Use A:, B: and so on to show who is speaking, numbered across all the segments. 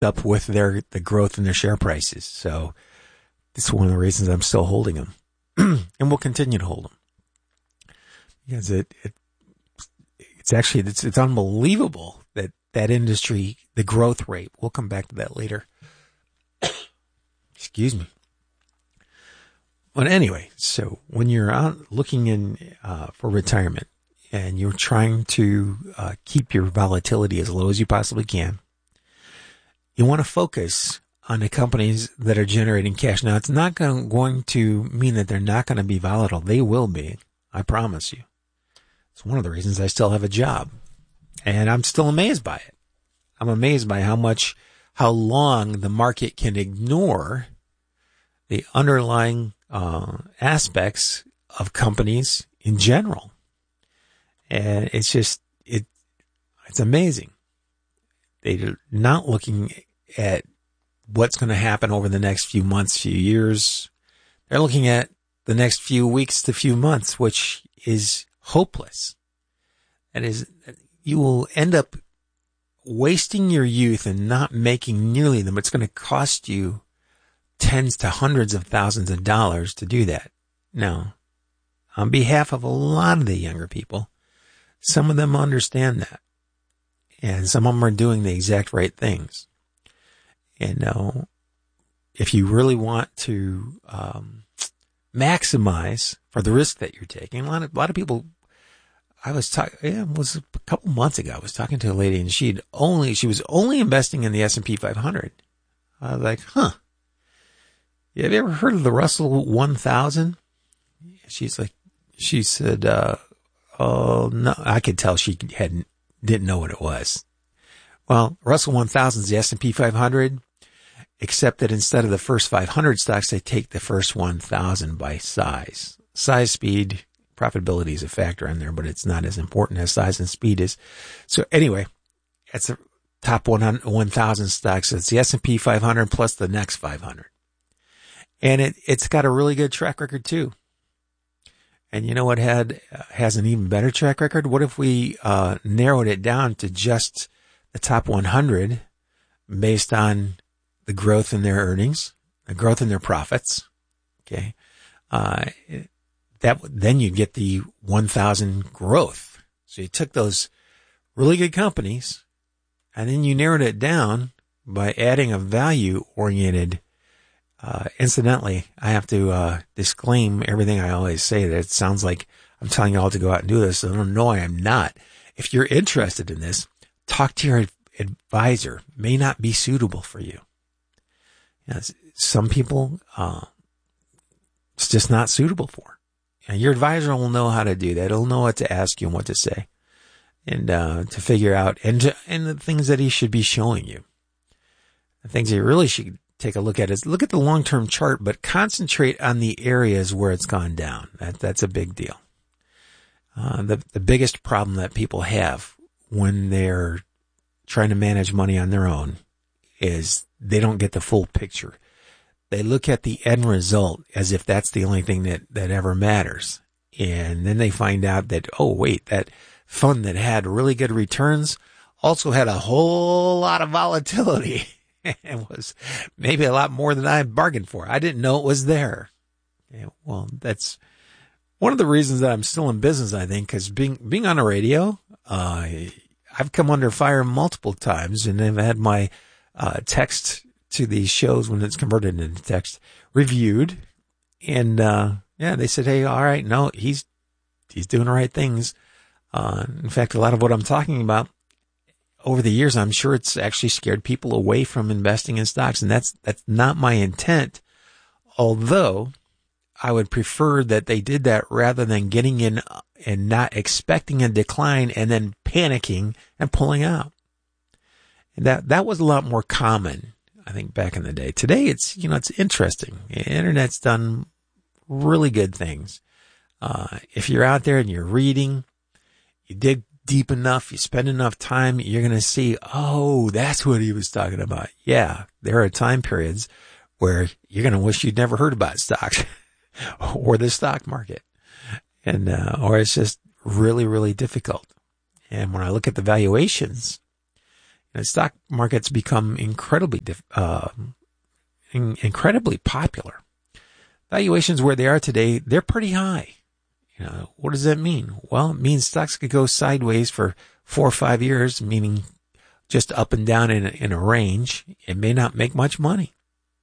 A: up with the growth in their share prices. So it's one of the reasons I'm still holding them, and we'll continue to hold them because it's unbelievable that industry, the growth rate. We'll come back to that later. Excuse me. But anyway, so when you're out looking in for retirement and you're trying to keep your volatility as low as you possibly can, you want to focus on the companies that are generating cash. Now, it's not going to mean that they're not going to be volatile. They will be. I promise you. It's one of the reasons I still have a job. And I'm still amazed by it. I'm amazed by how long the market can ignore the underlying aspects of companies in general. And it's just, it's amazing. They're not looking at what's going to happen over the next few months, few years. They're looking at the next few weeks to few months, which is hopeless. That is, you will end up wasting your youth and not making nearly them. It's going to cost you tens to hundreds of thousands of dollars to do that. Now, on behalf of a lot of the younger people, some of them understand that. And some of them are doing the exact right things. And if you really want to maximize for the risk that you're taking, a lot of people, it was a couple months ago, I was talking to a lady and she was only investing in the S&P 500. I was like, huh. Have you ever heard of the Russell 1000? She said, oh no, I could tell she didn't know what it was. Well, Russell 1000 is the S&P 500, except that instead of the first 500 stocks, they take the first 1,000 by size. Size, speed, profitability is a factor in there, but it's not as important as size and speed is. So anyway, that's the top 1,000 stocks. It's the S&P 500 plus the next 500. And it's got a really good track record too. And you know what has an even better track record? What if we narrowed it down to just the top 100 based on the growth in their earnings, the growth in their profits? Okay. Then you get the 1,000 growth. So you took those really good companies and then you narrowed it down by adding a value-oriented. Incidentally, I have to disclaim everything I always say, that it sounds like I'm telling you all to go out and do this. No, I am not. If you're interested in this, talk to your advisor. May not be suitable for you. Some people, it's just not suitable for. And your advisor will know how to do that. He'll know what to ask you and what to say, and to figure out, and the things that he should be showing you. The things you really should take a look at is look at the long-term chart, but concentrate on the areas where it's gone down. That's a big deal. The biggest problem that people have when they're trying to manage money on their own is they don't get the full picture. They look at the end result as if that's the only thing that ever matters. And then they find out that, oh, wait, that fund that had really good returns also had a whole lot of volatility. It was maybe a lot more than I bargained for. I didn't know it was there. Yeah, well, that's one of the reasons that I'm still in business, I think, because being on the radio, I've come under fire multiple times, and I've had my text to these shows when it's converted into text reviewed. And they said, hey, all right, no, he's doing the right things. In fact, a lot of what I'm talking about over the years, I'm sure it's actually scared people away from investing in stocks, and that's not my intent. Although I would prefer that they did that rather than getting in and not expecting a decline and then panicking and pulling out. And that was a lot more common, I think, back in the day. Today, it's interesting. The internet's done really good things. If you're out there and you're reading, you dig deep enough, you spend enough time, you're going to see, oh, that's what he was talking about. Yeah, there are time periods where you're going to wish you'd never heard about stocks or the stock market. And, or it's just really, really difficult. And when I look at the valuations, The stock market's become incredibly popular. Valuations where they are today, they're pretty high. What does that mean? Well, it means stocks could go sideways for 4 or 5 years, meaning just up and down in a range. It may not make much money.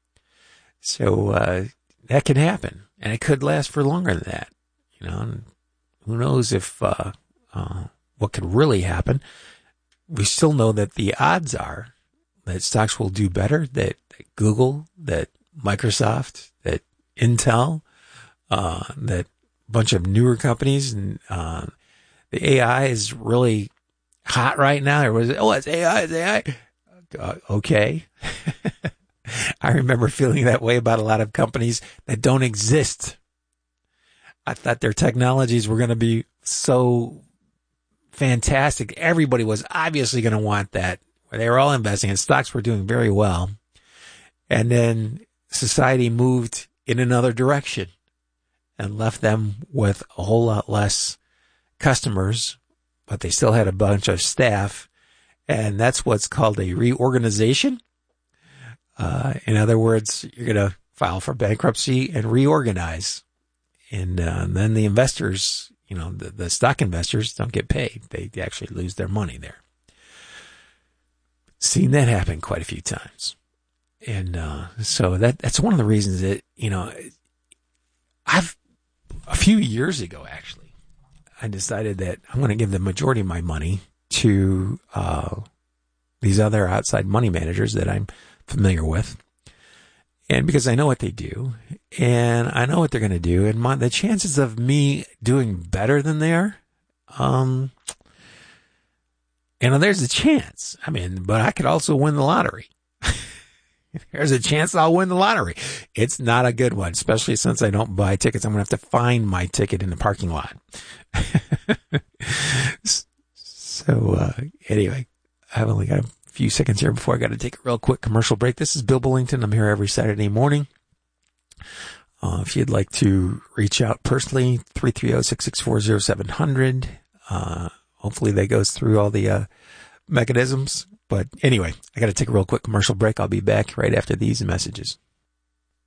A: So that can happen, and it could last for longer than that. And who knows if what could really happen. We still know that the odds are that stocks will do better, that Google, that Microsoft, that Intel, that bunch of newer companies, and the AI is really hot right now. Everyone's, it's AI, it's AI. Okay. I remember feeling that way about a lot of companies that don't exist. I thought their technologies were going to be so fantastic. Everybody was obviously going to want that. They were all investing, and stocks were doing very well. And then society moved in another direction and left them with a whole lot less customers, but they still had a bunch of staff. And that's what's called a reorganization. In other words, you're going to file for bankruptcy and reorganize. And then the investors, the stock investors don't get paid. They actually lose their money there. Seen that happen quite a few times. And so that's one of the reasons that, a few years ago, actually, I decided that I'm going to give the majority of my money to these other outside money managers that I'm familiar with. And because I know what they do, and I know what they're going to do, and the chances of me doing better than they are, there's a chance. But I could also win the lottery. There's a chance I'll win the lottery. It's not a good one, especially since I don't buy tickets. I'm going to have to find my ticket in the parking lot. So, anyway, I've only got a few seconds here before I got to take a real quick commercial break. This is Bill Bullington. I'm here every Saturday morning. If you'd like to reach out personally, 330-664-0700. Hopefully that goes through all the mechanisms. But anyway, I got to take a real quick commercial break. I'll be back right after these messages.